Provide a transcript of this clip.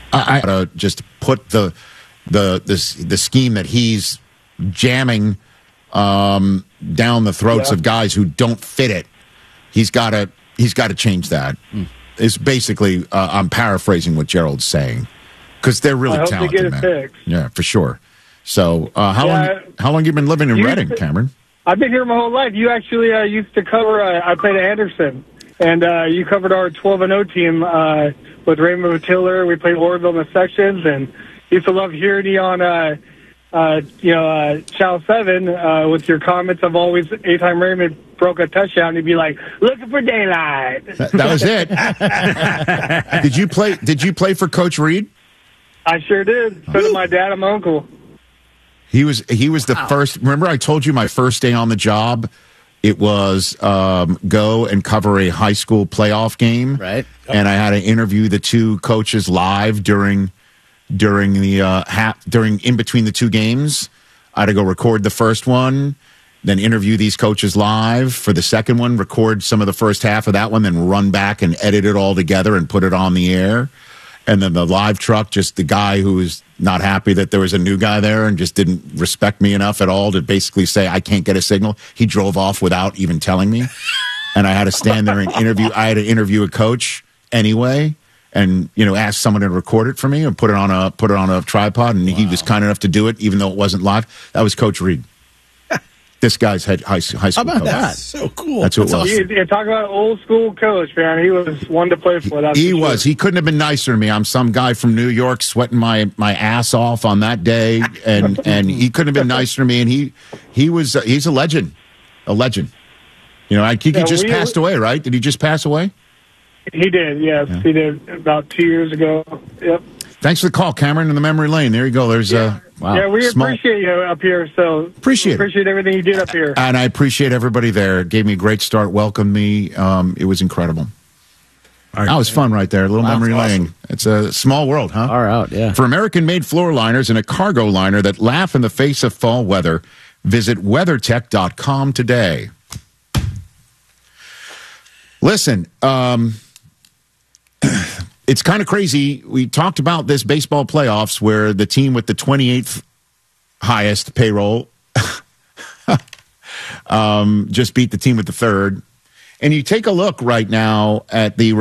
I just put the scheme that he's jamming down the throats of guys who don't fit it. He's got to change that. It's basically I'm paraphrasing what Gerald's saying because they're really talented, man. Fixed. Yeah, for sure. So how long have you been living in Reading, Cameron? I've been here my whole life. You actually used to cover. I played at Anderson, and you covered our 12-0 team with Raymond Tiller. We played Orville in the sections, and used to love hearing you on Channel 7 with your comments of always anytime Raymond broke a touchdown, he'd be like, "Looking for daylight." That was it. Did you play for Coach Reed? I sure did. So did my dad and my uncle. He was the first. Remember, I told you my first day on the job. It was go and cover a high school playoff game, right? And I had to interview the two coaches live during the in between the two games. I had to go record the first one, then interview these coaches live for the second one, record some of the first half of that one, then run back and edit it all together and put it on the air. And then the live truck, just the guy who was not happy that there was a new guy there and just didn't respect me enough at all to basically say, I can't get a signal. He drove off without even telling me. And I had to stand there and interview. I had to interview a coach anyway and, ask someone to record it for me and put it on a tripod. And he was kind enough to do it, even though it wasn't live. That was Coach Reed. This guy's high school coach. How about that? So cool. That's what it was. You talk about old school coach, man. He was one to play for. He was. He couldn't have been nicer to me. I'm some guy from New York sweating my ass off on that day, and he couldn't have been nicer to me. And he's a legend, a legend. He just passed away, right? Did he just pass away? He did. Yes, yeah. He did about 2 years ago. Yep. Thanks for the call, Cameron, in the memory lane. There you go. There's wow. Yeah, we appreciate you up here. So appreciate everything you did up here. And I appreciate everybody there. It gave me a great start. Welcomed me. It was incredible. That was fun right there. A little memory lane. Awesome. It's a small world, huh? Far out, yeah. For American-made floor liners and a cargo liner that laugh in the face of fall weather, visit WeatherTech.com today. Listen, it's kind of crazy. We talked about this baseball playoffs where the team with the 28th highest payroll just beat the team with the third. And you take a look right now at the